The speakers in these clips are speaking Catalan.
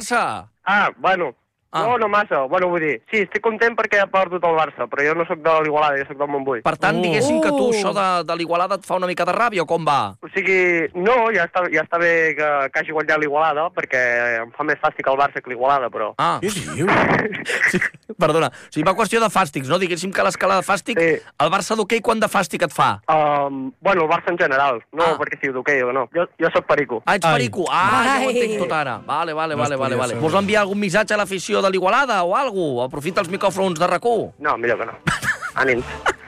Barça? Bueno... No massa. Bueno, vull dir, sí, estic content perquè ha perdut el Barça, però jo no sóc de l'Igualada, jo sóc del Montbui. Per tant, diguéssim que tu això de l'Igualada et fa una mica de ràbia, o com va? O sigui, no, ja està bé que hagi guanyat l'Igualada, perquè em fa més fàstic el Barça que l'Igualada, però... Què dius? Sí, perdona, o sigui, va qüestió de fàstics, no? Diguéssim que a l'escala de fàstic, el Barça d'hoquei quant de fàstic et fa? Bueno, el Barça en general, no perquè sigui d'hoquei o no. Jo sóc perico. Ets perico. Ja ho entenc tot ara. Vale. Vols enviar algun missatge a l'afició de l'Igualada o alguna cosa? Aprofita els micròfons de RAC1. No, millor que no. Ànims.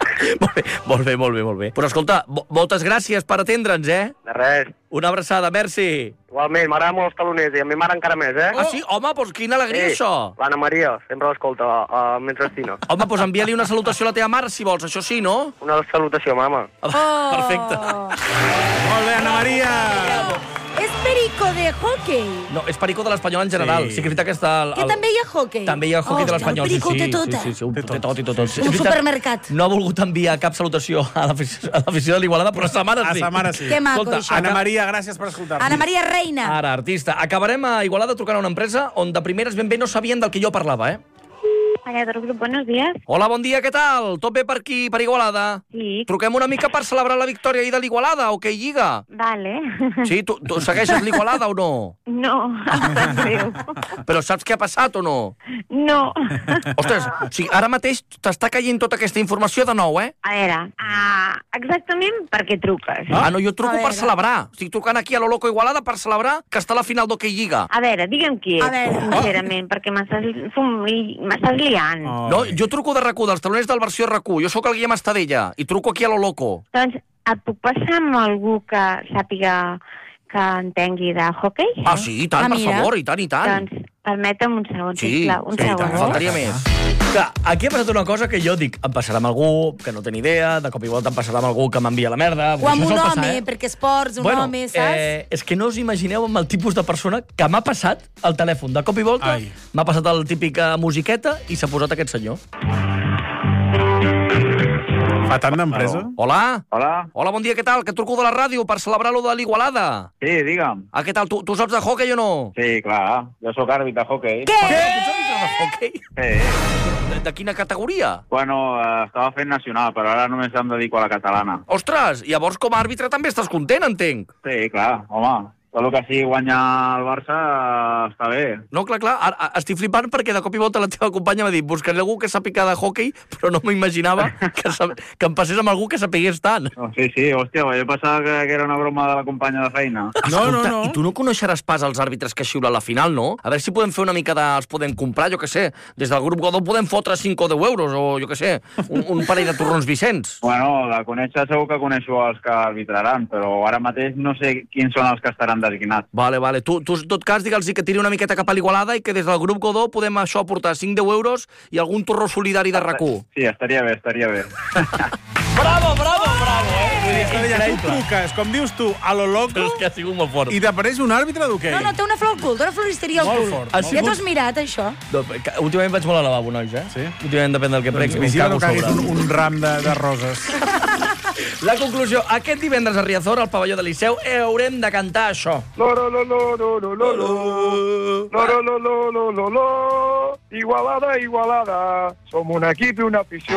Molt bé. Però escolta, moltes gràcies per atendre'ns, De res. Una abraçada, merci. Igualment, m'agrada molt els taloners, i a mi mare encara més, Ah, sí? Home, doncs quina alegria, això. L'Anna Maria, sempre l'escolta mentre estina. Home, doncs envia-li una salutació a la teva mare, si vols, això sí, no? Una salutació, mama. Perfecte. Molt bé, Anna Maria. És perico de hockey. No, és perico de l'Espanyol en general. Sí que és veritat que està... Que també hi ha hockey. També hi ha hockey de l'Espanyol, sí. El perico té tot, Sí, té tot i tot. Un supermercat. No ha volgut enviar cap salutació a l'afició de l'Igualada, però a sa mare sí. A sa mare sí. Que maco, Escolta, això. Anna Maria, gràcies per escoltar-nos. Anna Maria Reina. Ara, artista. Acabarem a Igualada trucant a una empresa on de primeres ben bé no sabien del que jo parlava, Aviador Grup, buenos días. Hola, bon dia, què tal? Tot bé per aquí, per Igualada? Sí. Truquem una mica per celebrar la victòria ahir de l'Igualada, o què lliga? Vale. Sí, tu segueixes l'Igualada o no? No, em sap greu. Però saps què ha passat o no? No. Ostres, o sigui, ara mateix t'està caient tota aquesta informació de nou, A veure, exactament per què truques? No, jo truco per celebrar. Estic trucant aquí a lo Loco Igualada per celebrar que està a la final d'Hockey Lliga. A veure, digue'm qui A és, veure. sincerament, perquè m'estàs liant. No, jo truco de RAC1, dels taloners del versió RAC1. Jo sóc el Guillem Estadella i truco aquí a lo Loco. Doncs et puc passar amb algú que sàpiga que entengui de hockey? Sí, i tant, per favor, i tant. Doncs permetem un segon, sisplau. Un tant, segon. faltaria més. Clar, aquí ha passat una cosa que jo dic, em passarà amb algú que no té ni idea, de cop i volta em passarà amb algú que m'envia la merda. O amb Això un sol home, passar, perquè esports, un home, saps? És que no us imagineu amb el tipus de persona que m'ha passat al telèfon. De cop i volta m'ha passat el típica musiqueta i s'ha posat aquest senyor. Fa tant d'empresa? Hola? Hola, bon dia, què tal? Que truco de la ràdio per celebrar-lo de l'Igualada. Sí, digue'm. Què tal? Tu saps de hockey o no? Sí, clar, jo sóc àrbit de hockey. Què? Tu ets àrbitre de hockey? Sí. De quina categoria? Bueno, estava fent nacional, però ara només em dedico a la catalana. Ostres, llavors com a àrbitre també estàs content, entenc. Sí, clar, home. Tot el que sigui guanyar el Barça està bé. No, clar, ara estic flipant perquè de cop i volta la teva companya m'ha dit buscaré algú que sàpiga de hockey, però no m'imaginava que em passés amb algú que sapigués tant. Sí, hòstia, jo pensava que era una broma de la companya de feina. Escolta, i tu no coneixeràs pas els àrbitres que xiulen la final, no? A veure si podem fer una mica els podem comprar, jo què sé. Des del grup Godó podem fotre 5 o 10 euros, o jo què sé, un parell de torrons Vicenç. Bueno, de conèixer segur que coneixo els que arbitraran, però ara mateix no sé quins són els que estaran designats. Vale. Tu, en tot cas, digue'ls que tiri una miqueta cap a l'Igualada i que des del grup Godó podem això portar 5-10 euros i algun torró solidari de RAC1. Sí, estaria bé. Bravo, Vull dir, Estadella, tu truques, com dius tu, a lo loco... Però és que ha sigut molt fort. I t'apareix un àrbitre d'hoquei. No, té una flor al cul, té una floristeria al Molt cul. fort. Ja t'ho has mirat, això? No, últimament vaig molt al lavabo, nois, Sí? Últimament depèn del que prec, Vigila no caguis un ram de roses. La conclusió, aquest divendres a Riazor, al pavelló de Liceu, haurem de cantar això. Igualada, som un equip i una afició.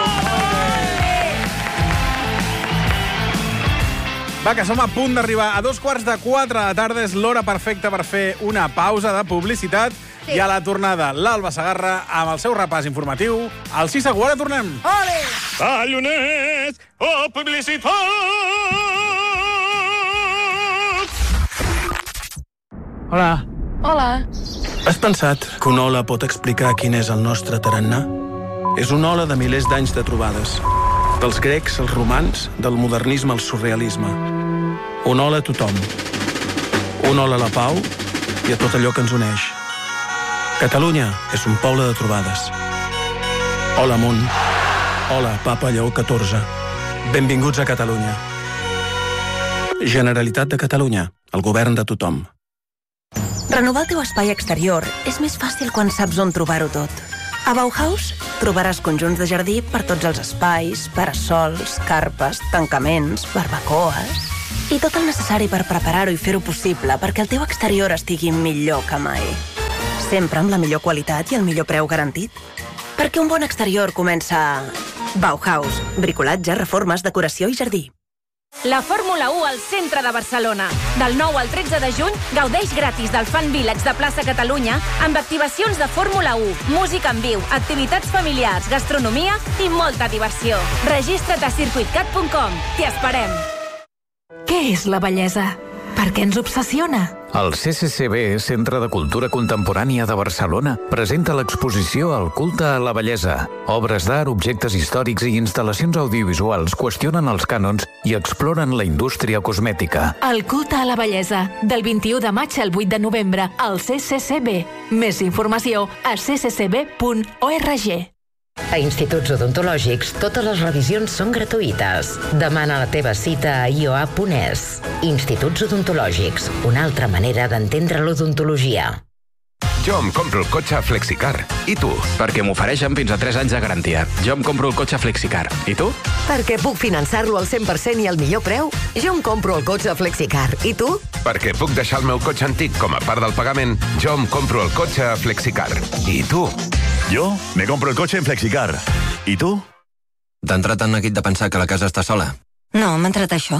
Va, que som a punt d'arribar a 3:45 de la tarda. És l'hora perfecta per fer una pausa de publicitat. Sí. I a la tornada, l'Alba Segarra amb el seu repàs informatiu. Al 6 segur, ara tornem. Ole! Taloners o publicitat! Hola. Hola. Has pensat que una ola pot explicar quin és el nostre tarannà? És una ola de milers d'anys de trobades. Dels grecs als romans, del modernisme al surrealisme. Una ola a tothom. Una ola a la pau i a tot allò que ens uneix. Catalunya és un poble de trobades. Hola, món. Hola, Papa Lleó XIV. Benvinguts a Catalunya. Generalitat de Catalunya, el govern de tothom. Renovar el teu espai exterior és més fàcil quan saps on trobar-ho tot. A Bauhaus trobaràs conjunts de jardí per tots els espais, parasols, carpes, tancaments, barbacoes i tot el necessari per preparar-ho i fer-ho possible perquè el teu exterior estigui millor que mai. sempre amb la millor qualitat i el millor preu garantit. Perquè un bon exterior comença... Bauhaus, bricolatge, reformes, decoració i jardí. La Fórmula 1 al centre de Barcelona. Del 9 al 13 de juny, gaudeix gratis del Fan Village de Plaça Catalunya amb activacions de Fórmula 1, música en viu, activitats familiars, gastronomia i molta diversió. Registra't a circuitcat.com. T'hi esperem. Què és la bellesa? Per què ens obsessiona? El CCCB, Centre de Cultura Contemporània de Barcelona, presenta l'exposició El culte a la bellesa. Obres d'art, objectes històrics i instal·lacions audiovisuals qüestionen els cànons i exploren la indústria cosmètica. El culte a la bellesa, del 21 de maig al 8 de novembre, al CCCB. Més informació a cccb.org. A Instituts Odontològics, totes les revisions són gratuïtes. Demana la teva cita a ioa.es. Instituts Odontològics, una altra manera d'entendre l'odontologia. Jo em compro el cotxe Flexicar. I tu? Perquè m'ofereixen fins a 3 anys de garantia. Jo em compro el cotxe Flexicar. I tu? Perquè puc finançar-lo al 100% i al millor preu. Jo em compro el cotxe Flexicar. I tu? Perquè puc deixar el meu cotxe antic com a part del pagament. Jo em compro el cotxe Flexicar. I tu? Yo me compro el coche en Flexicar. ¿Y tú? T'ha entrat en neguit de pensar que la casa està sola? No, m'ha entrat això.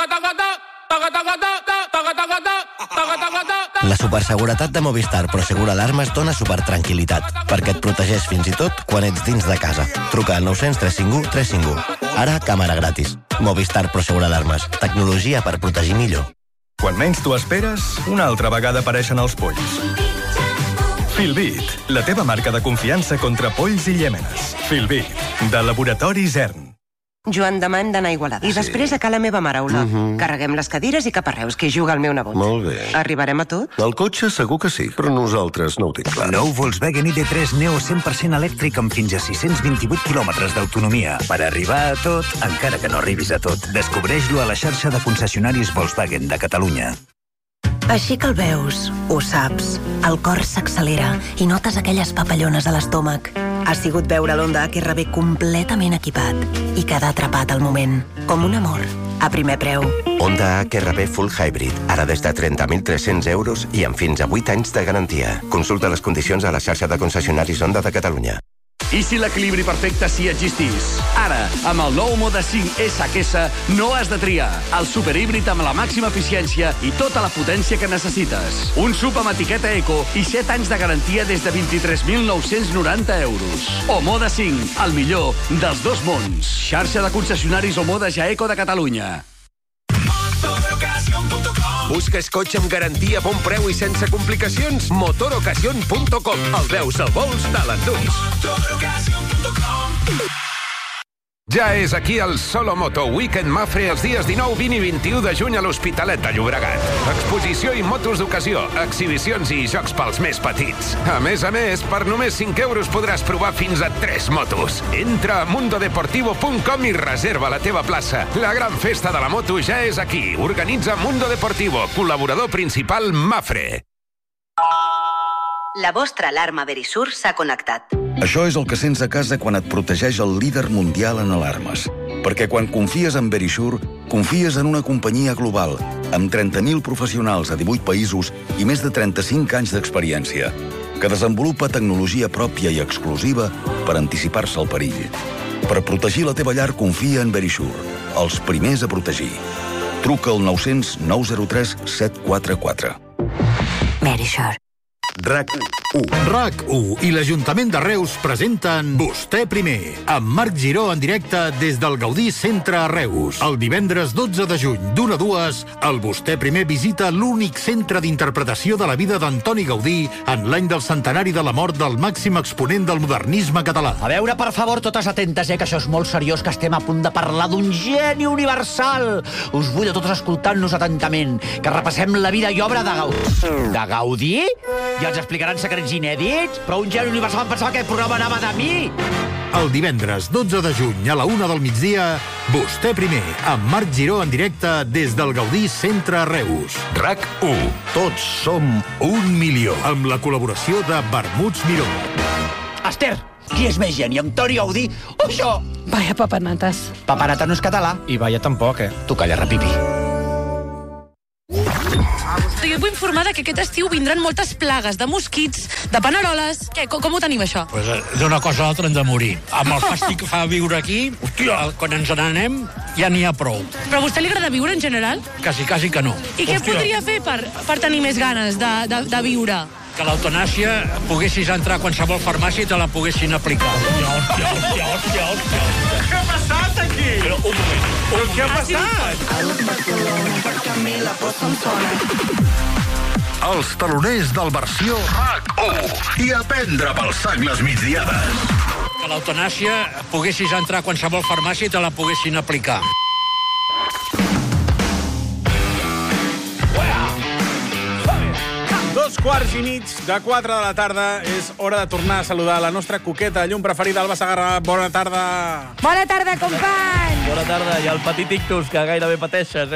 La superseguretat de Movistar Prosegur Alarmes dona supertranquil·litat, perquè et protegeix fins i tot quan ets dins de casa. Truca al 900 351 351. Ara, càmera gratis. Movistar Prosegur Alarmes. Tecnologia per protegir millor. Quan menys t'ho esperes, una altra vegada apareixen els polls. Filbit, la teva marca de confiança contra polls i llèmenes. Filbit, de Laboratori Zern. Joan, demà hem d'anar a Igualada. I després a la meva mare, Olot. Carreguem les cadires i cap a Reus, que hi juga el meu nebot. Molt bé. Arribarem a tot? El cotxe segur que sí, però nosaltres no ho tinc clar. Nou Volkswagen ID3 Neo 100% elèctric amb fins a 628 quilòmetres d'autonomia. Per arribar a tot, encara que no arribis a tot, descobreix-lo a la xarxa de concessionaris Volkswagen de Catalunya. Així que el veus, ho saps, el cor s'accelera i notes aquelles papallones a l'estómac. Ha sigut veure l'Honda HR-V completament equipat i quedar atrapat al moment, com un amor, a primer preu. Honda HR-V Full Hybrid, ara des de 30.300 euros i amb fins a 8 anys de garantia. Consulta les condicions a la xarxa de concessionaris Honda de Catalunya. I si l'equilibri perfecte sí existís? Ara, amb el nou Moda 5 SHS, no has de triar. El superhíbrid amb la màxima eficiència i tota la potència que necessites. Un sub amb etiqueta eco i 7 anys de garantia des de 23.990 euros. O Moda 5, el millor dels dos mons. Xarxa de concessionaris o Moda Jaeco de Catalunya. Busques cotxe amb garantia, bon preu i sense complicacions? Motorocasion.com. El veus, el vols, te l'endús. Ja és aquí el Solo Moto Weekend Mafre els dies 19, 20 i 21 de juny a l'Hospitalet de Llobregat. Exposició i motos d'ocasió, exhibicions i jocs pels més petits. A més, per només 5 euros podràs provar fins a 3 motos. Entra a mundodeportivo.com i reserva la teva plaça. La gran festa de la moto ja és aquí. Organitza Mundo Deportivo, col·laborador principal Mafre. La vostra alarma Verisur s'ha connectat. Això és el que sents a casa quan et protegeix el líder mundial en alarmes. Perquè quan confies en Verisur, confies en una companyia global, amb 30.000 professionals a 18 països i més de 35 anys d'experiència, que desenvolupa tecnologia pròpia i exclusiva per anticipar-se al perill. Per protegir la teva llar, confia en Verisur, els primers a protegir. Truca al 900 903 744. Verisur. RAC1 i l'Ajuntament de Reus presenten Vostè primer, amb Marc Giró en directe des del Gaudí Centre a Reus. El divendres 12 de juny, d'1 a 2, el Vostè primer visita l'únic centre d'interpretació de la vida d'Antoni Gaudí en l'any del centenari de la mort del màxim exponent del modernisme català. A veure, per favor, totes atentes, que això és molt seriós, que estem a punt de parlar d'un geni universal. Us vull a totes escoltant-nos atentament, que repassem la vida i obra de Gaudí. De Gaudí? I els explicaran secrets inèdits? Però un geni universal em pensava que el programa anava de mi! El divendres 12 de juny a la 1 del migdia, Vostè primer, amb Marc Giró en directe des del Gaudí Centre a Reus. RAC1. Tots som 1 milió. Amb la col·laboració de Vermuts Miró. Esther, qui és més geni, Antoni Gaudí o jo? Vaya papanatas. Papanata no és català. I vaya tampoc, Tu calla, repipi. jo et vull informar que aquest estiu vindran moltes plagues de mosquits, de paneroles... Què, com ho tenim, això? Pues d'una cosa a l'altra hem de morir. Amb el fàstic que fa viure aquí, hòstia, quan ens n'anem ja n'hi ha prou. Però a vostè li agrada viure en general? Quasi que no. I què podria fer per tenir més ganes de viure? Que l'eutanàsia poguessis entrar a qualsevol farmàcia i te la poguessin aplicar. Hòstia. Què ha passat aquí? Però un moment. Però què ha passat? Els taloners del versió RAC1 i aprendre pels sangles migdiades. Que l'eutanàsia poguessis entrar a qualsevol farmàcia i te la poguessin aplicar. 2:15 de 4 de la tarda. És hora de tornar a saludar la nostra coqueta llum preferida, Alba Segarra. Bona tarda. Bona tarda, company. Bona tarda. I el petit ictus, que gairebé pateixes,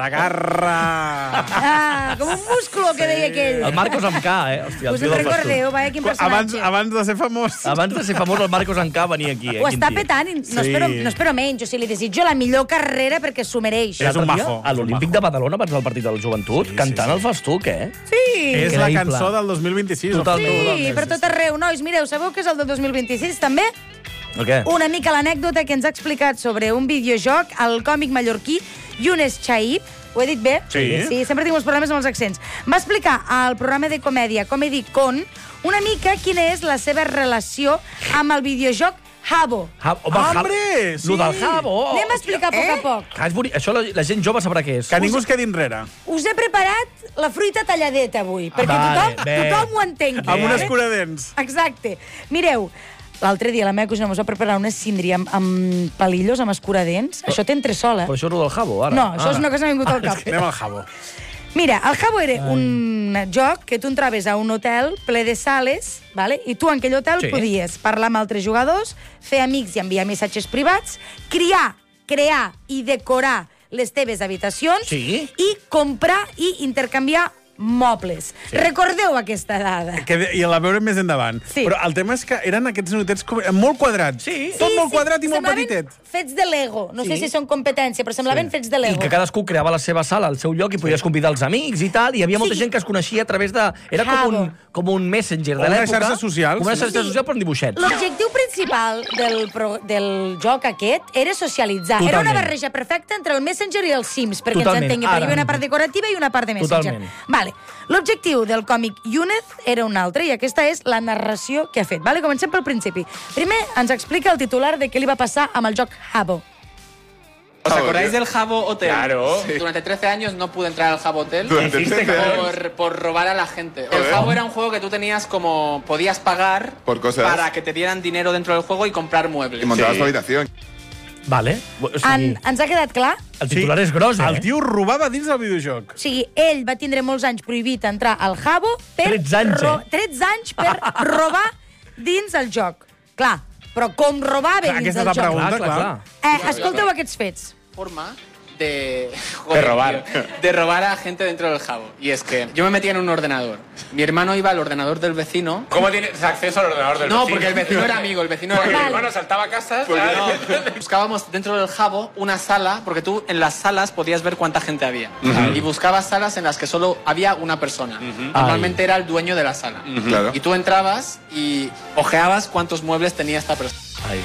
Segarra. Com un músculo, que deia aquell. El Marcos amb K, Hòstia, Us en recordeu? Vaya, quin personatge. Abans de ser famós. Abans de ser famós, el Marcos amb K venia aquí. Ho està petant, no espero menys. O sigui, li desitjo la millor carrera perquè s'ho mereix. És un majo. A l'Olímpic de Badalona, abans del partit de la joventut, cantant el fas tu, què? Sí. És la cançó del 2026. Sí, per tot arreu. Nois, mireu, sabeu què és el del 2026, també? El què? Una mica l'anècdota que ens ha explicat sobre un videojoc, el còmic mallorquí Younes Chaib. Ho he dit bé? Sí, sempre tinc uns problemes amb els accents. Va explicar al programa de comèdia Comedy Con una mica quina és la seva relació amb el videojoc Habbo. Hombre, sí! Lo del Habbo. Anem a explicar a poc. Això la gent jove sabrà què és. Que ningú es quedi enrere. Us he preparat la fruita talladeta avui, perquè tothom ho entengui. Amb un escuradents. Exacte. Mireu, l'altre dia la meva cosina ens va preparar una síndria amb palillos, amb escuradents. Això té entresol, Però això és el del Habbo, ara. No, això és una cosa que m'ha vingut al cap. Anem al Habbo. Mira, el Habbo era un joc que tu entraves a un hotel ple de sales, vale? I tu en aquell hotel podies parlar amb altres jugadors, fer amics i enviar missatges privats, crear i decorar les teves habitacions i comprar i intercanviar mobles. Recordeu aquesta dada. I la veurem més endavant. Però el tema és que eren aquests notets molt quadrats. Tot molt quadrat i molt petitet. Fets de Lego. No sé si són competència, però semblaven fets de Lego. I que cadascú creava la seva sala al seu lloc i podies convidar els amics i tal, i hi havia molta gent que es coneixia a través de... Era com un messenger de l'època. Una xarxa social. Com una xarxa social, però amb dibuixets. L'objectiu principal del joc aquest era socialitzar. Era una barreja perfecta entre el Messenger i els Sims, perquè ens entengui, perquè hi havia una part decorativa i una part de Messenger. Vale. L'objectiu del còmic Younes era un altre, i aquesta és la narració que ha fet. Vale? Comencem pel principi. Primer ens explica el titular de què li va passar amb el joc Habbo. ¿Os acordáis del Habbo Hotel? Claro. Sí. Durante 13 años no pude entrar al Habbo Hotel por robar a la gente. Joder. El Habbo era un juego que tú tenías como... Podías pagar por cosas para que te dieran dinero dentro del juego y comprar muebles. Y montabas tu habitación. Vale. Ens ha quedat clar? El titular és gros, El tio robava dins del videojoc. O sigui, ell va tindre molts anys prohibit entrar al Habbo per... 13 anys per robar dins el joc. Clar, però com robava dins el joc? Aquesta és la pregunta, clar. Escolteu aquests fets. Forma de robar a gente dentro del Habbo. Y es que yo me metía en un ordenador. Mi hermano iba al ordenador del vecino. ¿Cómo tienes acceso al ordenador del vecino? No, porque el vecino era amigo, el vecino era Porque amigo. mi hermano saltaba a casas. Buscábamos dentro del Habbo una sala, porque tú en las salas podías ver cuánta gente había. Y buscabas salas en las que solo había una persona. Normalmente era el dueño de la sala. Y tú entrabas y ojeabas cuántos muebles tenía esta persona.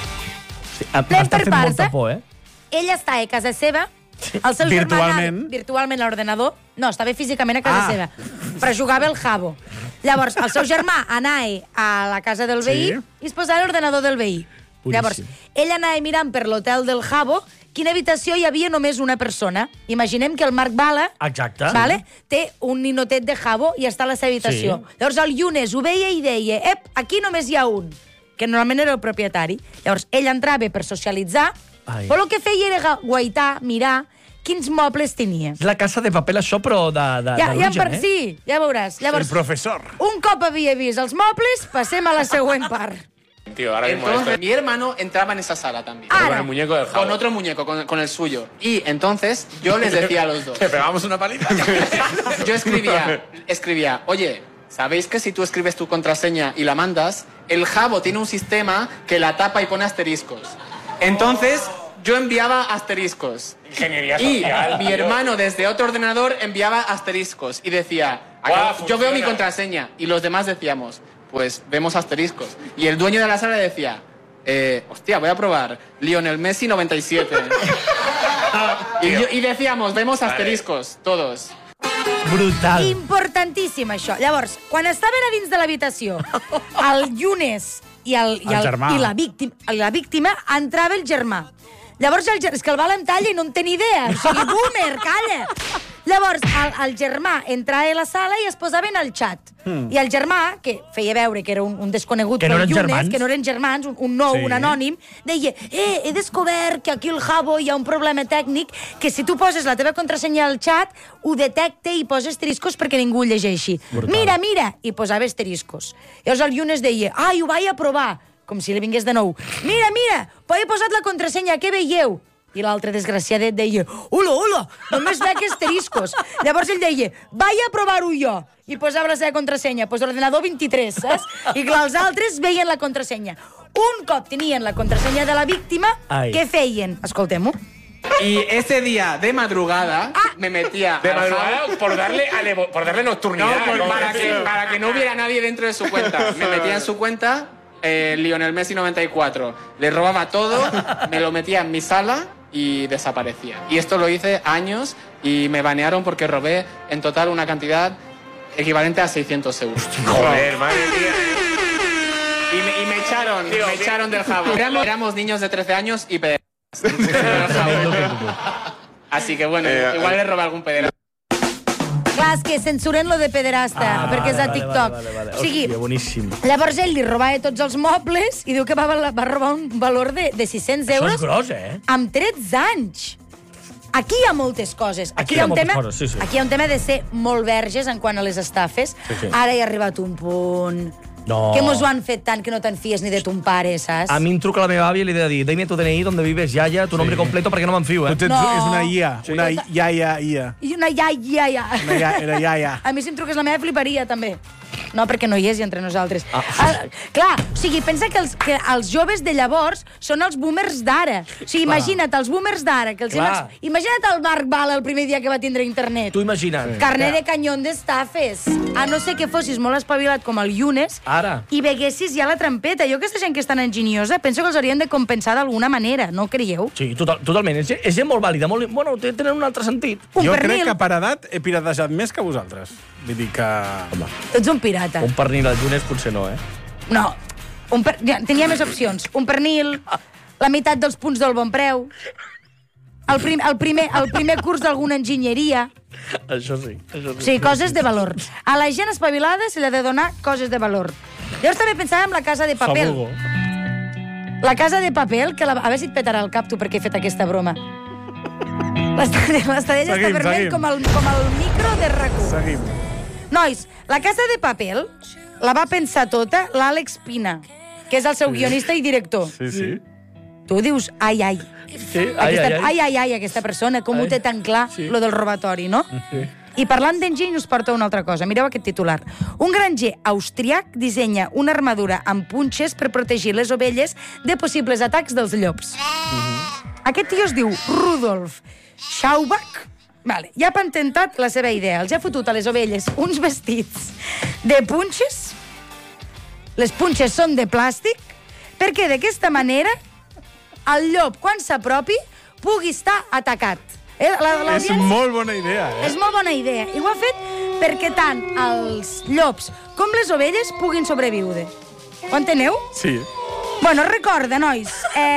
M'està fent molta por, Ell està a casa seva, el seu germà anava virtualment a l'ordenador. No, estava físicament a casa seva, però jugava al Habbo. Llavors, el seu germà anava a la casa del veí i es posava a l'ordenador del veí. Llavors, ell anava mirant per l'hotel del Habbo quina habitació hi havia només una persona. Imaginem que el Marc Bala té un ninotet de Habbo i està a la seva habitació. Llavors, el Younes ho veia i deia, aquí només hi ha un, que normalment era el propietari. Llavors, ell entrava per socialitzar, però el que feia era guaitar, mirar quins mobles tenia. És la Casa de Papel, això, però d'origen, Sí, ja veuràs. Llavors, el professor. Un cop havia vist els mobles, passem a la següent part. Tío, ahora mismo entonces, mi hermano entraba en esa sala también. Con el muñeco del Habbo. Con otro muñeco, con el suyo. Y entonces yo les decía a los dos. ¿Te pegamos una paliza? Yo escribía, oye, ¿sabéis que si tú escribes tu contraseña y la mandas, el Habbo tiene un sistema que la tapa y pone asteriscos? Entonces, yo enviaba asteriscos. Ingeniería Y social. mi hermano desde otro ordenador enviaba asteriscos y decía, yo veo mi contraseña. Y los demás decíamos, pues vemos asteriscos. Y el dueño de la sala decía, hostia, voy a probar Lionel Messi 97. y decíamos, vemos asteriscos, todos. Brutal. Importantíssim, això. Llavors, quan estaven a dins de l'habitació, el Younes i la víctima, entrava el germà. Llavors, és que el Val em talla i no en té ni idea. O sigui, boomer, calla. Llavors, el germà entrava a la sala i es posava en el xat. I el germà, que feia veure que era un desconegut pel Younes, que no eren germans, un nou, un anònim, deia, he descobert que aquí al Jabo hi ha un problema tècnic que si tu poses la teva contrasenya al xat, ho detecta i posa asteriscos perquè ningú ho llegeixi. Mira, i posava asteriscos. Llavors el Younes deia, ho vaig a provar, com si li vingués de nou. Mira, he posat la contrasenya, què veieu? I l'altre desgraciadet deia, hola, només veig asteriscos. Llavors ell deia, vaig a provar-ho jo. I posava la seva contrasenya, ordenador 23, saps? I clar, els altres veien la contrasenya. Un cop tenien la contrasenya de la víctima, què feien? Escoltem-ho. Y ese día de madrugada me metía... ¿De madrugada? Por darle nocturnidad. No, para que no hubiera nadie dentro de su cuenta. Me metía en su cuenta Lionel Messi 94. Le robaba todo, me lo metía en mi sala y desaparecía. Y esto lo hice años y me banearon porque robé en total una cantidad equivalente a 600 euros. Joder, madre mía. Y me echaron del Jabo. Éramos niños de 13 años y Así que bueno, igual le robé algún pederasta. Clar, és que censuren lo de pederasta, perquè és a TikTok. O sigui, llavors ell li robava tots els mobles i diu que va robar un valor de 600 euros. Això és gros, amb 13 anys. Aquí hi ha moltes coses. Aquí hi ha un tema de ser molt verges en quant a les estafes. Ara hi ha arribat un punt... Que mos ho han fet tant que no te'n fies ni de ton pare, saps? A mi em truca la meva àvia i li he de dir, dime tu DNI, donde vives, yaya, tu nombre completo, perquè no me'n fio, És una IA, una iaia. I una iaia. Era iaia. A mi si em truques la meva fliparia, també. No, perquè no hi és entre nosaltres. Clar, o sigui, pensa que els joves de llavors són els boomers d'ara. O sigui, imagina't, els boomers d'ara. Imagina't el Marc Bala el primer dia que va tindre internet. Tu imagina't. Carner de canyón d'estafes. A no ser que fossis molt espavilat com el Younes i veguessis ja la trampeta. Jo aquesta gent que és tan enginyosa penso que els haurien de compensar d'alguna manera, no creieu? Sí, totalment. És gent molt vàlida. Bueno, tenen un altre sentit. Jo crec que per edat he piratejat més que vosaltres. Vull dir que... Tu ets un pirata. Un pernil al Younes potser no, No. Tenia més opcions. Un pernil, la meitat dels punts del bon preu, el primer curs d'alguna enginyeria... Això sí. Sí, coses de valor. A la gent espavilada se li ha de donar coses de valor. Llavors també pensàvem en la casa de papel. La casa de papel, que a veure si et petarà el cap tu perquè he fet aquesta broma. L'estadella està vermell com el micro de RAC1. Seguim. Nois, la casa de papel la va pensar tota l'Àlex Pina, que és el seu guionista i director. Sí. Tu dius, ai, aquesta persona, com ho té tan clar, lo del robatori, no? I parlant d'enginy us porto una altra cosa. Mireu aquest titular. Un granger austriac dissenya una armadura amb punxes per protegir les ovelles de possibles atacs dels llops. Aquest tio es diu Rudolf Schaubach. Ja ha patentat la seva idea. Els ha fotut a les ovelles uns vestits de punxes. Les punxes són de plàstic perquè d'aquesta manera el llop, quan s'apropi, pugui estar atacat. És molt bona idea, És molt bona idea. I ho ha fet perquè tant els llops com les ovelles puguin sobreviure. Ho enteneu? Sí. Bueno, recorda, nois,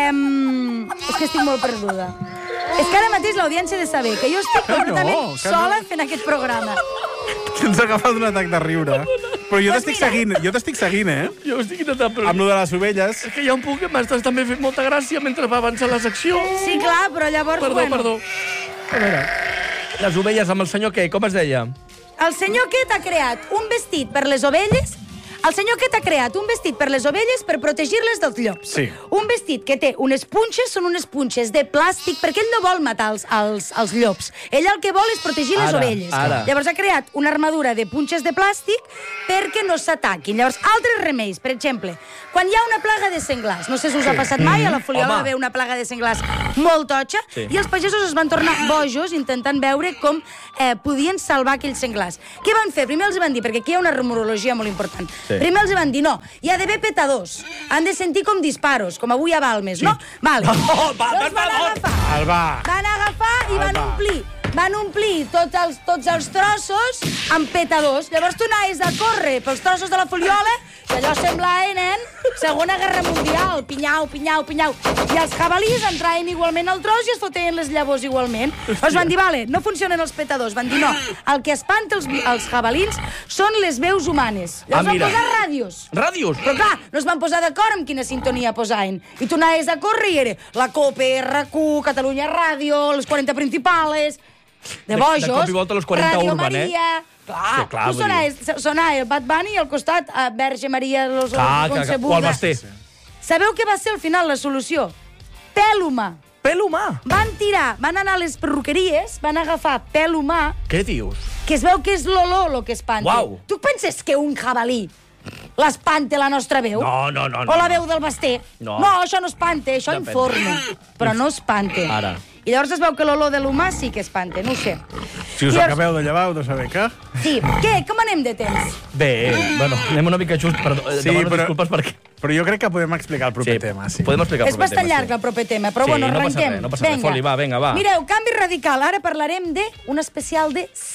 és que estic molt perduda. És que ara mateix l'audiència ha de saber que jo estic completament sola fent aquest programa. Ens ha agafat un atac de riure. Però jo t'estic seguint, Jo estic intentant... Amb lo de les ovelles. És que hi ha un punt que m'estàs també fent molta gràcia mentre va avançar la secció. Sí, clar, però llavors... Perdó. A veure, les ovelles amb el senyor què? Com es deia? El senyor aquest ha creat un vestit per les ovelles El senyor aquest ha creat un vestit per les ovelles per protegir-les dels llops. Sí. Un vestit que té unes punxes, són unes punxes de plàstic, perquè ell no vol matar els llops. Ell el que vol és protegir les ovelles. Llavors ha creat una armadura de punxes de plàstic perquè no s'ataquin. Llavors, altres remeis, per exemple, quan hi ha una plaga de senglars, no sé si us ha passat mai, a la Fuliola va haver una plaga de senglars molt totxa, i els pagesos es van tornar bojos intentant veure com podien salvar aquells senglars. Què van fer? Primer els van dir, perquè aquí hi ha una rumorologia molt important. Primer els van dir, no, hi ha d'haver petadors. Han de sentir com disparos, com avui a Balmes, no? Vale. Van agafar i van omplir tots els trossos amb petadors. Llavors tu anaves a córrer pels trossos de la Fuliola i allò semblava, nen, Segona Guerra Mundial. Pinyau, pinyau, pinyau. I els jabalís entraven igualment al tros i es foten les llavors igualment. Llavors van dir, vale, no funcionen els petadors. Van dir, no, el que espanta els jabalins són les veus humanes. Llavors van posar ràdios. Ràdios? Però clar, no es van posar d'acord amb quina sintonia posaven. I tu anaves a córrer i era la COPE, RQ, Catalunya Ràdio, les 40 principals... De bojos, de cop i volta los 40 Radio Urban, Maria... Clar, sí, clar, tu sonava el Bad Bunny i al costat Verge Maria los Concebuda. Qual vas ter? Sabeu què va ser al final la solució? Pèl humà. Pèl humà? Van anar a les perruqueries, van agafar pèl humà... Què dius? Que es veu que és l'olor el que espanta. Uau. Tu penses que un jabalí l'espanta la nostra veu? No. O la veu del basté? No, això no espanta, això informa. Però no espanta. Ara. I llavors es veu que l'olor de l'humà sí que espanta, no ho sé. Si us acabeu de llevar, heu de saber què? Sí. Què? Com anem de temps? Bé, bueno, anem una mica just, perdó, demano disculpes perquè... Però jo crec que podem explicar el proper tema, sí. Podem explicar el proper tema. És bastant llarg el proper tema, però bueno, arrenquem. No passa res, Foli, va, vinga, va. Mireu, canvi radical. Ara parlarem d'un especial de